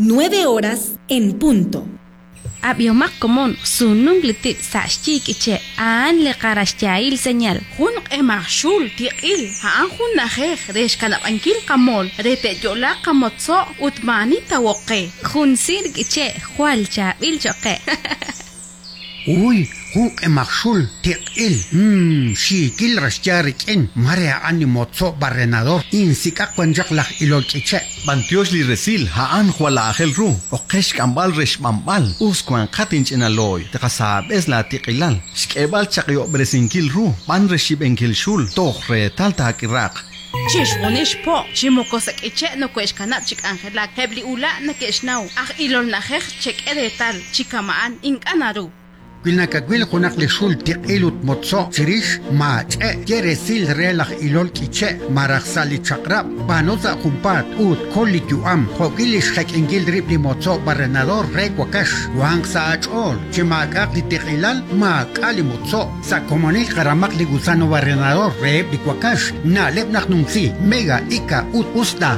9 horas en punto. Abiomak komon sunung litit sashchik iche an le qarashchail señal hun emashul tiqil haan hun najej resh kanab ankil kamol rete yola kamotso utmani tawoqe hun sirg iche jual chabil choqe Uy, huk emakshul tiqil. Shikil rashcharik en Maria animotso barrenador. Insika kwanjaklach ilolkiche. Bantiosh li resil haan huala agel ru. Okesh kambal resh mambal. Uskwan katinch en aloy. Tekasab es la tiqilal. Shkebal chakyo bresinkil ru. Ban reshib enkil shul. Tohre talta akirak. Chishwonish po, chimokosak iche no kwesh kanab chik angelak. Hebli ula na keshnau. Ilol najej chek edetal. Chikamaan inkanaru. Quilnacaquil junakli shul tiqilut motso chirish ma che sil relach ilol kiche maraxali chakrab panoza jumpat ut kolituam jokilish hek ingil ribli motso barrenador requakash wang sa achol chimakak li tiqilal ma kali motso sa comunil karamak li gusano barrenador reb liquakash na lebnach nunsi mega ika ut usta.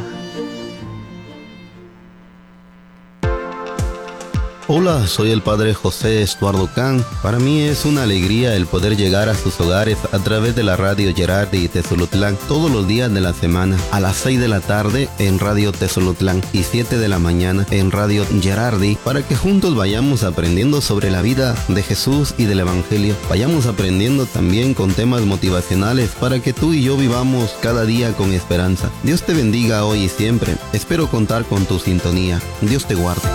Hola, soy el padre José Estuardo Can. Para mí es una alegría el poder llegar a sus hogares a través de la radio Gerardi y Tezolutlán todos los días de la semana, a las 6 de la tarde en Radio Tezolutlán y 7 de la mañana en Radio Gerardi, para que juntos vayamos aprendiendo sobre la vida de Jesús y del Evangelio. Vayamos aprendiendo también con temas motivacionales para que tú y yo vivamos cada día con esperanza. Dios te bendiga hoy y siempre. Espero contar con tu sintonía. Dios te guarde.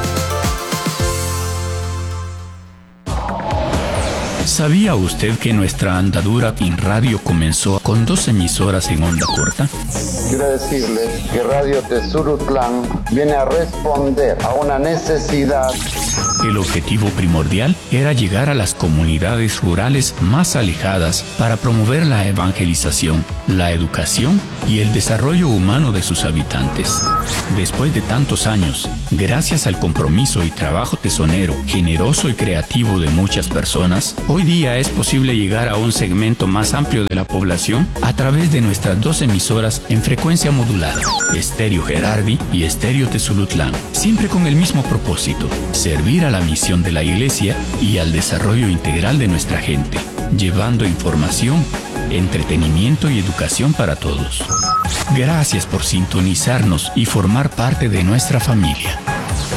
¿Sabía usted que nuestra andadura en radio comenzó con 2 emisoras en onda corta? Quiero decirles que Radio Tezulutlán viene a responder a una necesidad. El objetivo primordial era llegar a las comunidades rurales más alejadas para promover la evangelización, la educación y el desarrollo humano de sus habitantes. Después de tantos años, gracias al compromiso y trabajo tesonero, generoso y creativo de muchas personas, hoy día es posible llegar a un segmento más amplio de la población a través de nuestras 2 emisoras en frecuencia modulada, Estéreo Gerardi y Estéreo Tezulutlán, siempre con el mismo propósito: servir a la misión de la Iglesia y al desarrollo integral de nuestra gente, llevando información, entretenimiento y educación para todos. Gracias por sintonizarnos y formar parte de nuestra familia.